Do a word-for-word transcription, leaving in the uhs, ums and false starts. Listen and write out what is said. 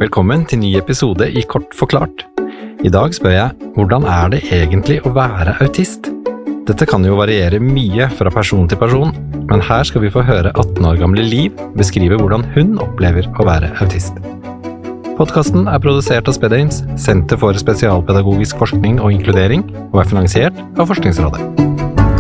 Velkommen til ny episode i Kort forklart. I dag spør jeg, hvordan er det egentlig å være autist? Dette kan jo variere mye fra person til person, men her skal vi få høre atten år gamle Liv beskrive hvordan hun opplever å være autist. Podcasten er produsert av SpedAIMS, Senter for spesialpedagogisk forskning og inkludering, og er finansiert av Forskningsrådet.